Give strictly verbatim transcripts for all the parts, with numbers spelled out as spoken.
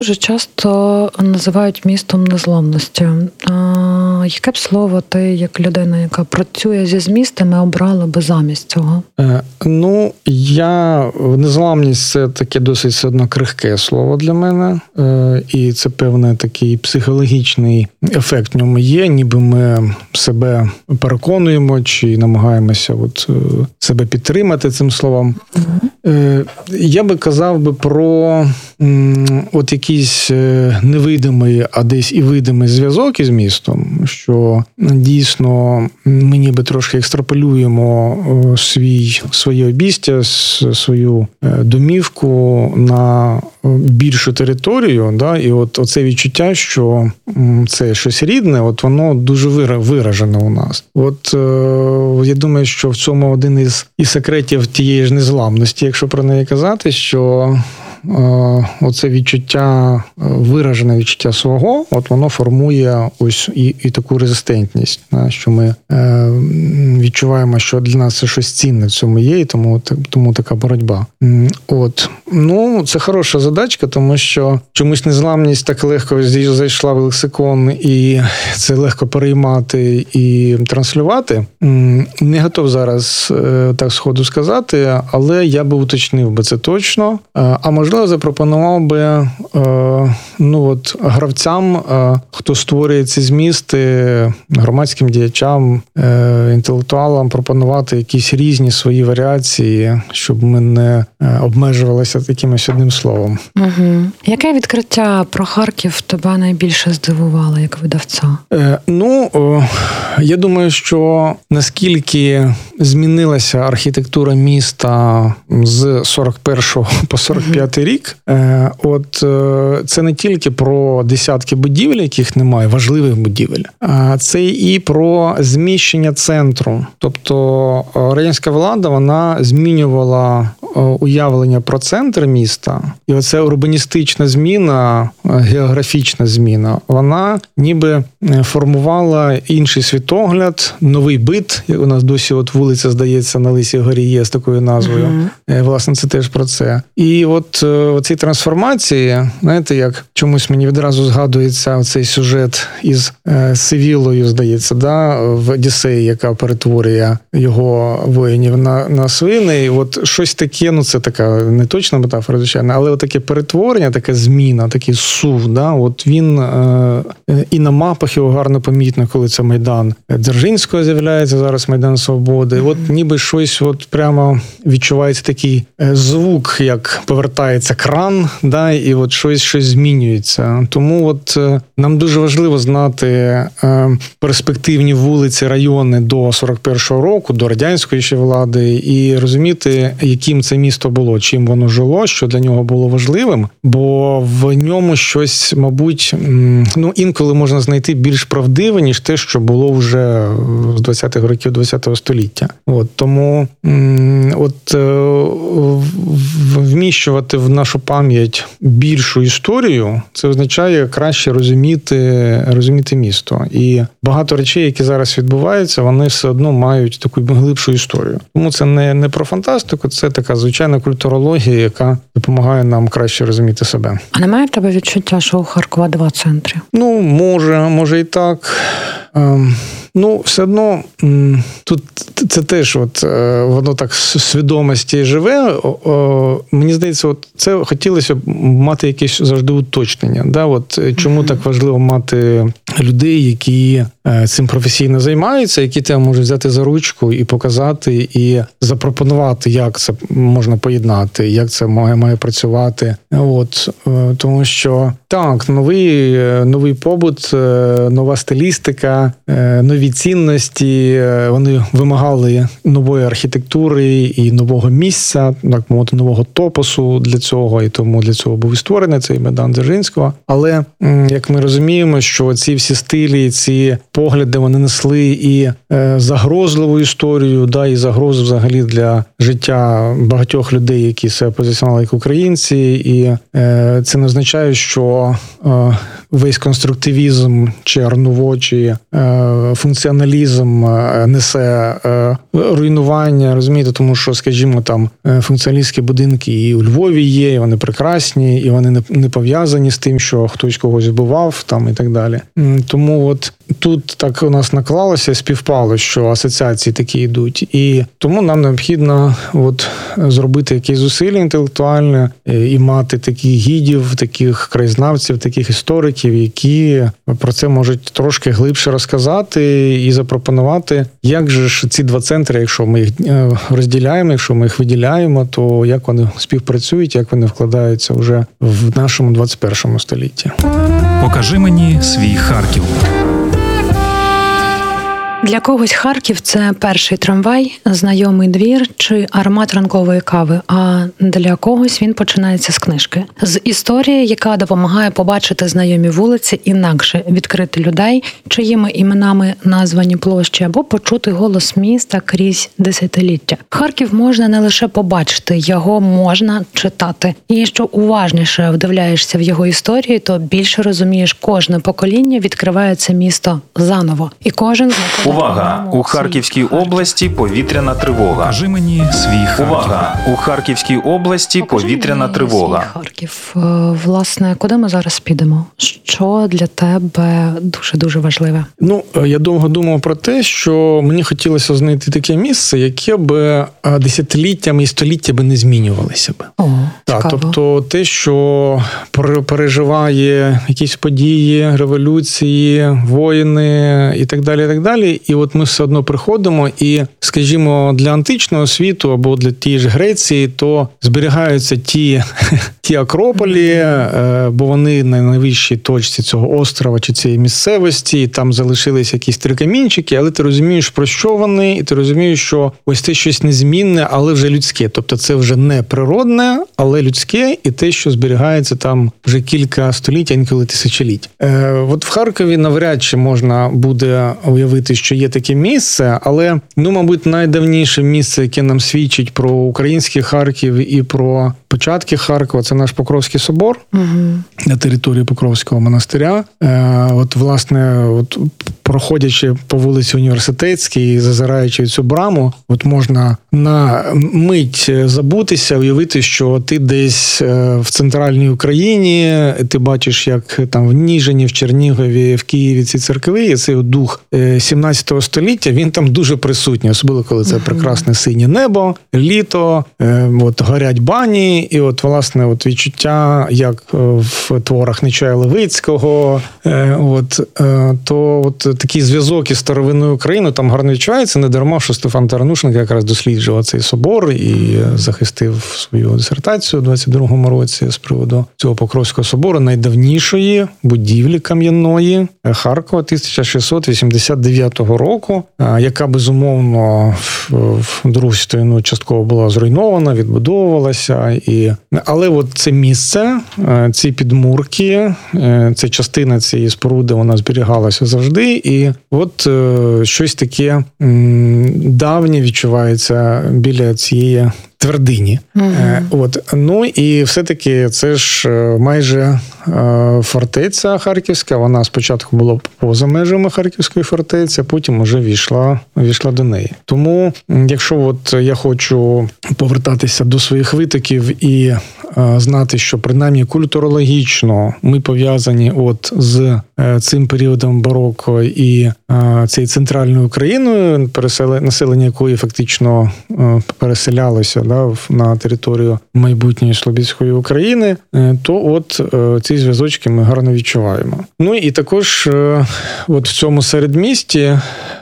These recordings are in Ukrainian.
Дуже часто називають містом незламності. А яке б слово ти, як людина, яка працює зі змістами, обрала би замість цього? Е, ну, я... Незламність – це таке досить все одно крихке слово для мене. Е, і це певний такий психологічний ефект в ньому є, ніби ми себе переконуємо чи намагаємося от, себе підтримати цим словом. Е, я би казав би про м, от якийсь невидимий, а десь і видимий зв'язок із містом, що дійсно ми ніби трошки екстраполюємо свій, своє обійстя, свою домівку на більшу територію, да, і от оце відчуття, що це щось рідне, от воно дуже виражено у нас. От е, я думаю, що в цьому один із, із секретів тієї ж незламності, якщо про неї казати, що оце відчуття, виражене відчуття свого, от воно формує ось і, і таку резистентність, що ми е, відчуваємо, що для нас це щось цінне в цьому є, і тому, тому така боротьба. От. Ну, це хороша задачка, тому що чомусь незламність так легко зайшла в лексикон, і це легко переймати і транслювати. Не готов зараз е, так сходу сказати, але я би уточнив би це точно. А можливо, запропонував би е, ну, от, гравцям, е, хто створює ці змісти, громадським діячам, е, інтелектуалам, пропонувати якісь різні свої варіації, щоб ми не обмежувалися якимось одним словом. Угу. Яке відкриття про Харків тебе найбільше здивувало як видавця? Е, ну, е, я думаю, що наскільки змінилася архітектура міста з сорок першого по сорок п'ятий рік, е, от е, це не тільки про десятки будівель, яких немає, важливих будівель, а це і про зміщення центру. Тобто радянська влада, вона змінювала уявлення про центр міста, і оця урбаністична зміна, географічна зміна, вона ніби формувала інший світогляд, новий бит. У нас досі от вулиця, здається, на Лисій горі є з такою назвою. Uh-huh. Власне, це теж про це. І от ці трансформації, знаєте, як чомусь мені відразу згадується оцей сюжет із Севілою, здається, да, в Одіссеї, яка перетворює його воїнів на, на свиней. От щось таке, ну це така не точна метафора, звичайно, але от таке перетворення, така зміна, такий сув, да, от він е, і на мапах його гарно помітно, коли це Майдан Дзержинського з'являється, зараз Майдан Свободи. От ніби щось от прямо відчувається такий звук, як повертається кран, да, і от щось, щось змінюється. Тому от нам дуже важливо знати е, перспективні вулиці, райони до сорок першого року, до радянської ще влади, і розуміти, яким це місто було, чим воно жило, що для нього було важливим, бо в ньому щось, мабуть, ну, інколи можна знайти більш правдиве, ніж те, що було вже з двадцятих років ХХ століття. От, тому от вміщувати в нашу пам'ять більшу історію, це означає краще розуміти, розуміти місто. І багато речей, які зараз відбуваються, вони все одно мають таку глибшу історію. Тому це не, не про фантастику, це така звичайна культурологія, яка допомагає нам краще розуміти себе. А немає в тебе відчуття, що у Харкова два центри? Ну, може, може і так. Ем... Ну, все одно, тут це теж от, воно так свідомості живе. Мені здається, от це хотілося б мати якесь завжди уточнення. Да? От, чому mm-hmm. так важливо мати людей, які цим професійно займаються, які тебе можуть взяти за ручку і показати, і запропонувати, як це можна поєднати, як це має, має працювати. От, тому що, так, новий, новий побут, нова стилістика, нові цінності, вони вимагали нової архітектури і нового місця, так мовити, нового топосу для цього, і тому для цього був і створений цей Майдан Дзержинського. Але, як ми розуміємо, що ці всі стилі, ці погляди, вони несли і загрозливу історію, да, і загрозу взагалі для життя багатьох людей, які себе позиціонували як українці, і це не означає, що весь конструктивізм чи арнуво, чи функціональність функціоналізм несе руйнування, розумієте, тому що, скажімо, там функціоналістські будинки і у Львові є, і вони прекрасні, і вони не пов'язані з тим, що хтось когось вбивав там і так далі. Тому от тут так у нас наклалося, співпало, що асоціації такі йдуть. І тому нам необхідно от зробити якісь зусилля інтелектуальне і мати таких гідів, таких краєзнавців, таких істориків, які про це можуть трошки глибше розказати і запропонувати, як же ж ці два центри, якщо ми їх розділяємо, якщо ми їх виділяємо, то як вони співпрацюють, як вони вкладаються вже в нашому двадцять першому столітті. Покажи мені свій Харків. Для когось Харків – це перший трамвай, знайомий двір чи аромат ранкової кави, а для когось він починається з книжки. З історії, яка допомагає побачити знайомі вулиці інакше, відкрити людей, чиїми іменами названі площі, або почути голос міста крізь десятиліття. Харків можна не лише побачити, його можна читати. І що уважніше вдивляєшся в його історії, то більше розумієш, кожне покоління відкриває це місто заново. І кожен Увага! У Харківській області повітряна тривога. Покажи мені свій Харків. Увага! У Харківській області повітряна тривога. Харків. Власне, куди ми зараз підемо? Що для тебе дуже-дуже важливе? Ну, я довго думав про те, що мені хотілося знайти таке місце, яке б десятиліттями і століттями не змінювалося б. О, так, тобто те, що переживає якісь події, революції, воїни і так далі, і так далі. І от ми все одно приходимо і, скажімо, для античного світу або для тієї ж Греції, то зберігаються ті, ті акрополі, бо вони на найвищій точці цього острова чи цієї місцевості, і там залишились якісь три камінчики, але ти розумієш, про що вони, і ти розумієш, що ось це щось незмінне, але вже людське. Тобто це вже не природне, але людське, і те, що зберігається там вже кілька століть, а інколи тисячоліть. Е, от в Харкові навряд чи можна буде уявити, що є таке місце, але, ну, мабуть, найдавніше місце, яке нам свідчить про український Харків і про початки Харкова, це наш Покровський собор угу. на території Покровського монастиря. Е, от, власне, от, проходячи по вулиці Університетській і зазираючи в цю браму, от можна на мить забутися, уявити, що ти десь в центральній Україні, ти бачиш, як там в Ніжині, в Чернігові, в Києві ці церкви, і цей дух сімнадцятого століття, він там дуже присутній, особливо коли це прекрасне синє небо, літо, от горять бані, і от, власне, от відчуття, як в творах Нечая Левицького, от, то от такий зв'язок із старовинною Україною там гарно відчувається, не дарма, що Стефан Таранушенко якраз досліджував цей собор і захистив свою дисертацію у двадцять другому році з приводу цього Покровського собору, найдавнішої будівлі кам'яної Харкова тисяча шістсот вісімдесят дев'ятого року, яка, безумовно, в Другу світову війну частково була зруйнована, відбудовувалася. І... Але от це місце, ці підмурки, ця частина цієї споруди, вона зберігалася завжди. І от щось таке давнє відчувається біля цієї твердині. Mm-hmm. От. Ну і все-таки це ж майже фортеця Харківська, вона спочатку була поза межами Харківської фортеці, а потім вже війшла, війшла до неї. Тому, якщо от я хочу повертатися до своїх витоків і знати, що принаймні культурологічно ми пов'язані от з цим періодом бароко і цією центральною Україною, населення якої фактично переселялося да, на територію майбутньої Слобідської України, то от ці зв'язочки ми гарно відчуваємо. Ну і також от в цьому середмісті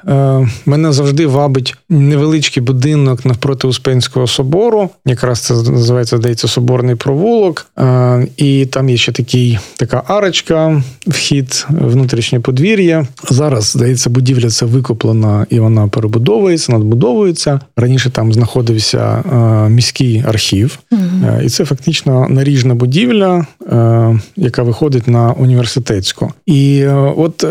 мене завжди вабить невеличкий будинок навпроти Успенського собору, якраз це називається, здається, Соборний провулок, і там є ще такий, така арочка, вхід, внутрішнє подвір'я. Зараз, здається, будівля ця викуплена і вона перебудовується, надбудовується. Раніше там знаходився міський архів, mm-hmm. і це фактично наріжна будівля, яка виходить на Університетську. І от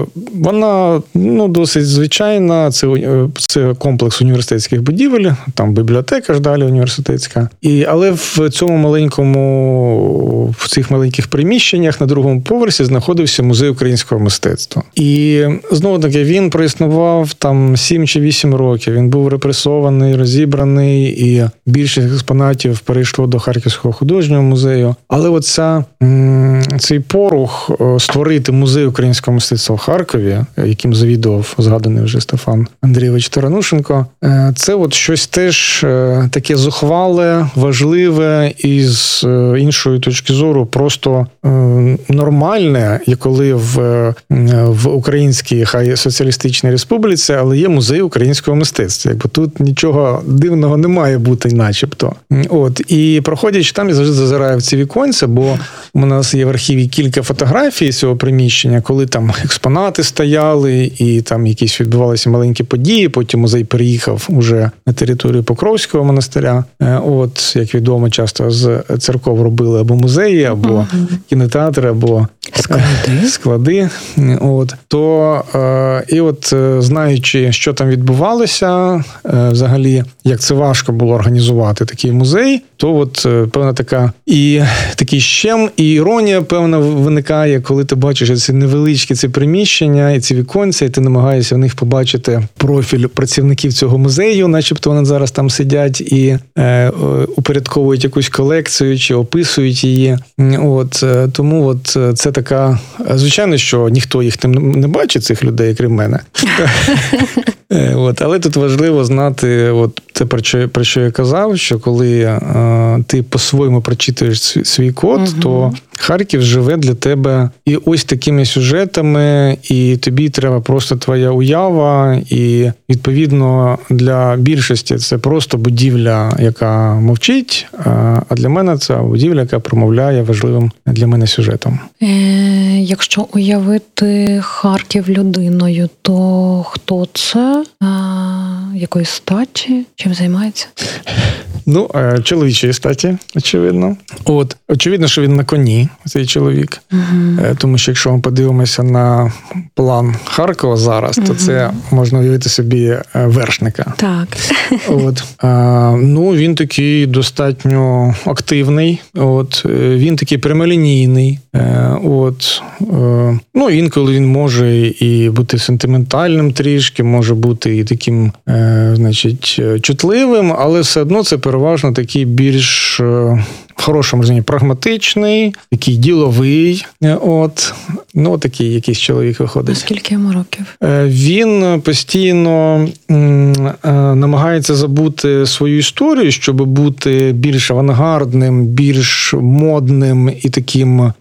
вона, ну, досить звичайна, це, це комплекс університетських будівель, там бібліотека ж далі університетська. І, але в цьому маленькому, в цих маленьких приміщеннях на другому поверсі знаходився музей українського мистецтва. І, знову таки, він проіснував там сім чи вісім років. Він був репресований, розібраний, і більшість експонатів перейшло до Харківського художнього музею. Але оця, цей порух створити музей українського мистецтва в Харкові, яким завідував згаданий вже Стефан Андрійович Таранушенко, це от щось теж таке зухвале, важливе і з іншої точки зору просто нормальне, і коли в, в Українській хай соціалістичній республіці, але є музей українського мистецтва. Якби тут нічого дивного не має бути начебто. От. І проходячи там, я завжди зазираю в ці віконця, бо у нас є в архіві кілька фотографій з цього приміщення, коли там експонати стояли і там якісь відбувалися маленькі події, потім музей переїхав уже на територію Покровського монастиря. От, як відомо, часто з церков робили або музеї, або uh-huh. кінотеатри, або склади. склади. От. То, е, і от, знаючи, що там відбувалося, е, взагалі, як це важко було організувати такий музей, то от е, певна така і такий щем, і іронія, певна, виникає, коли ти бачиш ці невеличкі ці приміщення, і ці віконця, і ти намагаєшся в них побачити профіль працівників цього музею, начебто вони зараз там сидять і е, упорядковують якусь колекцію, чи описують її. От, тому от це така... Звичайно, що ніхто їх не бачить, цих людей, крім мене. От, але тут важливо знати, от це про що, про що я казав, що коли е, ти по-своєму прочитуєш свій, свій код, угу. то Харків живе для тебе і ось такими сюжетами, і тобі треба просто твоя уява, і відповідно для більшості це просто будівля, яка мовчить, а для мене це будівля, яка промовляє важливим для мене сюжетом. Е, якщо уявити Харків людиною, то хто це? А, якої статі? Чим займається? Ну, чоловічої статі, очевидно. От, очевидно, що він на коні, цей чоловік. Uh-huh. Тому що якщо ми подивимося на план Харкова зараз, uh-huh. то це можна уявити собі вершника. Так. От. А, ну, він такий достатньо активний. От. Він такий прямолінійний. От. Ну, інколи він може і бути сентиментальним трішки, може бути і таким, значить, чутливим, але все одно це переважно такий більш в хорошому розумінні прагматичний, такий діловий, от, ну, такий якийсь чоловік виходить. Скільки йому років? Він постійно намагається забути свою історію, щоб бути більш авангардним, більш модним і таким,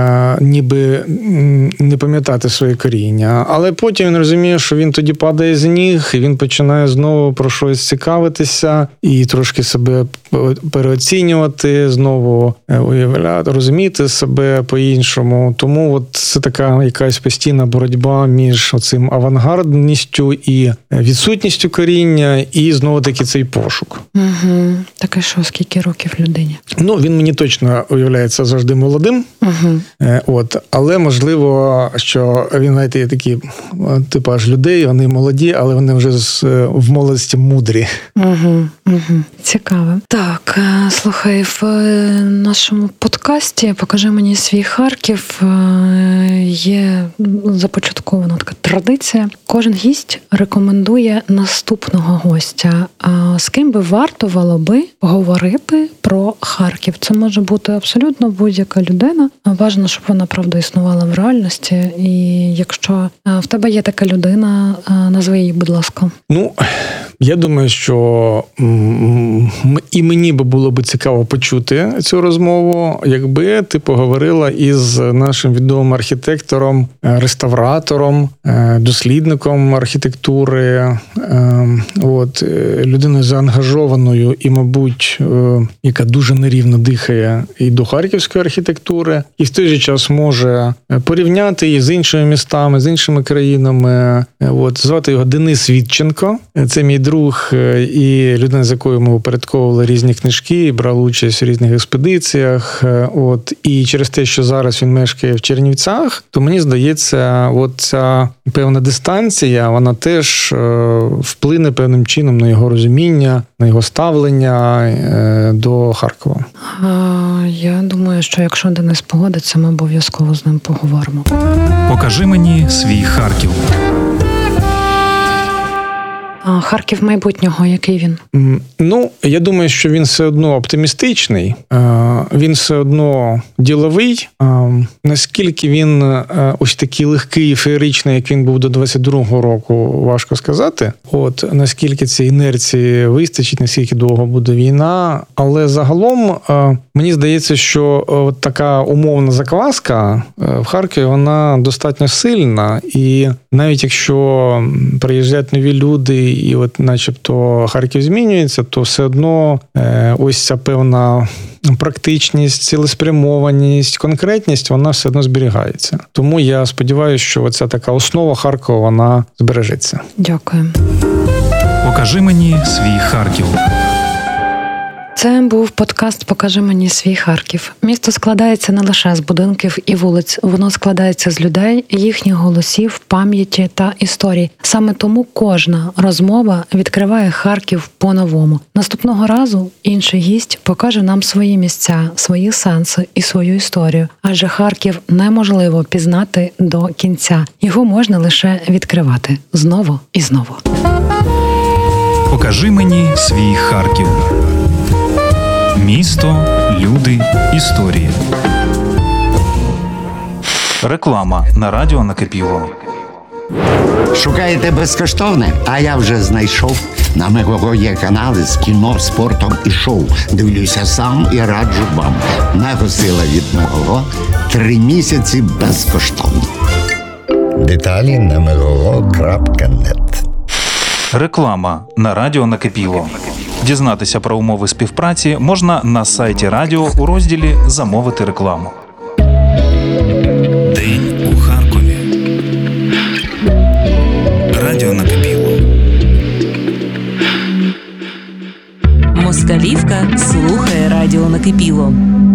ніби не пам'ятати своє коріння. Але потім він розуміє, що він тоді падає з ніг, і він починає знову про щось цікавитися і трошки себе переоцінювати, знову уявляти, розуміти себе по-іншому. Тому от це така якась постійна боротьба між оцим авангардністю і відсутністю коріння, і знову таки цей пошук. Угу. Таке що, скільки років людині? Ну, він мені точно уявляється завжди молодим. Угу. От, але можливо, що він, знаєте, є такі типаж людей, вони молоді, але вони вже з, в молодості мудрі. Угу. Угу. Цікаво. Так, слухай, в нашому подкасті «Покажи мені свій Харків» є започаткована така традиція. Кожен гість рекомендує наступного гостя. А з ким би варто було би говорити про Харків? Це може бути абсолютно будь-яка людина. Важливо, щоб вона, правда, існувала в реальності. І якщо в тебе є така людина, назви її, будь ласка. Ну, я думаю, що і мені би було б цікаво почути цю розмову, якби ти поговорила із нашим відомим архітектором, реставратором, дослідником архітектури, от, людиною заангажованою і, мабуть, яка дуже нерівно дихає і до харківської архітектури, і в той же час може порівняти її з іншими містами, з іншими країнами. От, звати його Денис Вітченко. Це мій друг, і людина, з якою ми упорядковували різні книжки, брали участь у різних експедиціях. От, і через те, що зараз він мешкає в Чернівцях, то мені здається, от ця певна дистанція, вона теж вплине певним чином на його розуміння, на його ставлення до Харкова. Я думаю, що якщо Денис погодиться, ми обов'язково з ним поговоримо. Покажи мені свій Харків. А Харків майбутнього, який він? Ну, я думаю, що він все одно оптимістичний, він все одно діловий. Наскільки він ось такий легкий, феєричний, як він був до двадцять другого року, важко сказати. От, наскільки цієї інерції вистачить, наскільки довго буде війна. Але загалом, мені здається, що от така умовна закваска в Харкові, вона достатньо сильна. І навіть якщо приїжджають нові люди, і от начебто Харків змінюється, то все одно е, ось ця певна практичність, цілеспрямованість, конкретність, вона все одно зберігається. Тому я сподіваюся, що оця така основа Харкова, вона збережеться. Дякую. Покажи мені свій Харків. Це був подкаст «Покажи мені свій Харків». Місто складається не лише з будинків і вулиць. Воно складається з людей, їхніх голосів, пам'яті та історій. Саме тому кожна розмова відкриває Харків по-новому. Наступного разу інший гість покаже нам свої місця, свої сенси і свою історію. Адже Харків неможливо пізнати до кінця. Його можна лише відкривати знову і знову. Покажи мені свій Харків. Місто, люди, історії. Реклама на радіо Накипіло. Шукаєте безкоштовне? А я вже знайшов. На Мегого є канали з кіно, спортом і шоу. Дивлюся сам і раджу вам. Мегосила від Мегого. Три місяці безкоштовно. Деталі на мегого крапка нет. Реклама на радіо Накипіло. Дізнатися про умови співпраці можна на сайті радіо у розділі «Замовити рекламу». День у Харкові. Радіо Накипіло. Москалівка слухає радіо Накипіло.